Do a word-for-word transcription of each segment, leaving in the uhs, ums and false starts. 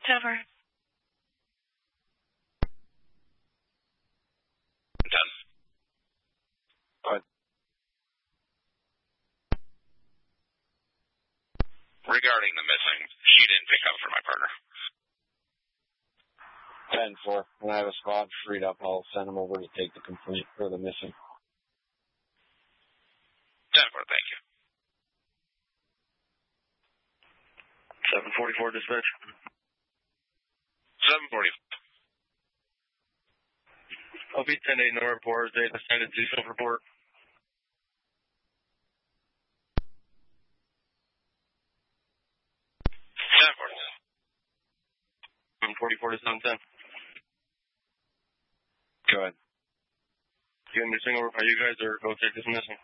Cover. ten. Go ahead. Regarding the missing, she didn't pick up for my partner. ten four. When I have a spot freed up, I'll send them over to take the complaint for the missing. ten four, thank you. seven forty-four dispatch. seven forty. I'll be ten eight no report. They decided to do self report. ten four. seven forty-four to seven ten. Go ahead. You and missing over by you guys, or go take this missing?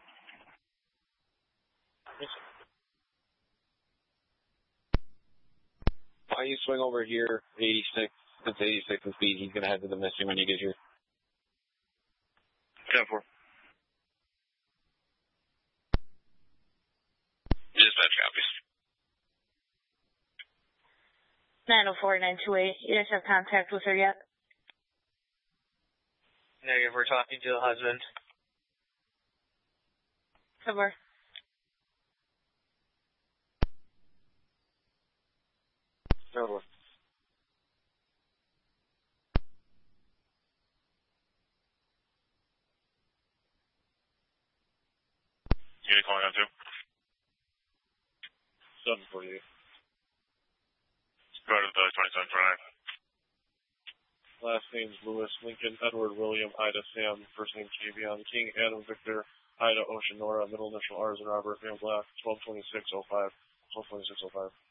Why don't you swing over here, eighty-six, it's eighty-six in speed. He's going to head to the missing when you get here. ten four. Dispatch copies. nine oh four, nine two eight. You guys have contact with her yet? Negative, we're talking to the husband. Cover. Over. You calling on two? seven forty-eight. Go to the twenty-seven twenty-nine. Last name's Lewis, Lincoln, Edward, William, Ida, Sam, first name Javion, King, Adam, Victor, Ida, Ocean, Nora, middle initial R as in Robert, Van Black, twelve twenty-six oh five, twelve twenty-six oh five.